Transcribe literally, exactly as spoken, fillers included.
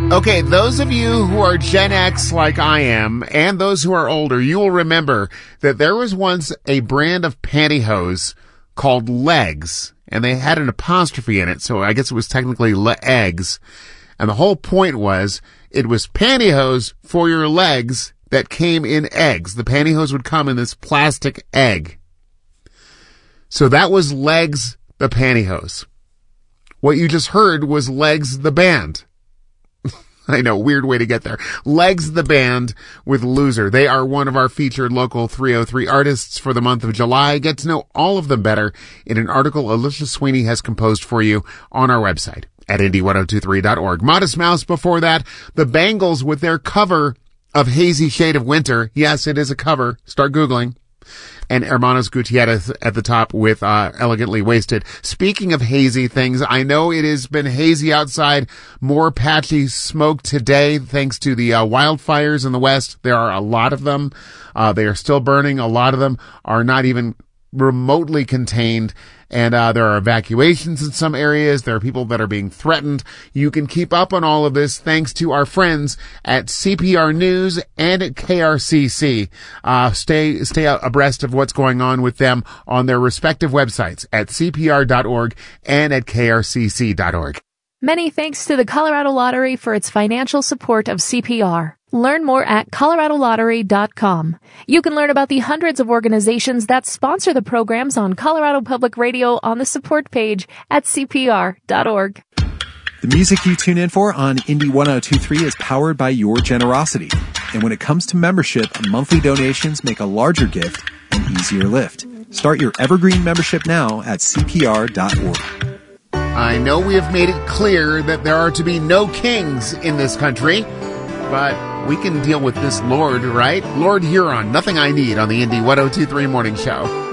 Okay, those of you who are Gen X like I am, and those who are older, you will remember that there was once a brand of pantyhose called Legs, and they had an apostrophe in it, so I guess it was technically Le-eggs. And the whole point was, it was pantyhose for your legs that came in eggs. The pantyhose would come in this plastic egg. So that was Legs, the pantyhose. What you just heard was Legs, the band. I know, weird way to get there. Legs, the band with Loser. They are one of our featured local three oh three artists for the month of July. Get to know all of them better in an article Alicia Sweeney has composed for you on our website at indie ten twenty-three dot org. Modest Mouse before that. The Bangles with their cover of Hazy Shade of Winter. Yes, it is a cover. Start Googling. And Hermanos Gutierrez at the top with uh Elegantly Wasted. Speaking of hazy things, I know it has been hazy outside, more patchy smoke today thanks to the uh, wildfires in the West. There are a lot of them. Uh they are still burning. A lot of them are not even remotely contained. And uh there are evacuations in some areas. There are people that are being threatened. You can keep up on all of this thanks to our friends at C P R News and at K R C C. Uh stay stay abreast of what's going on with them on their respective websites at C P R dot org and at K R C C dot org. Many thanks to the Colorado Lottery for its financial support of C P R. Learn more at colorado lottery dot com. You can learn about the hundreds of organizations that sponsor the programs on Colorado Public Radio on the support page at C P R dot org. The music you tune in for on Indie ten twenty-three is powered by your generosity. And when it comes to membership, monthly donations make a larger gift an easier lift. Start your Evergreen membership now at C P R dot org. I know we have made it clear that there are to be no kings in this country, but we can deal with this Lord, right? Lord Huron, Nothing I Need on the Indie ten twenty-three Morning Show.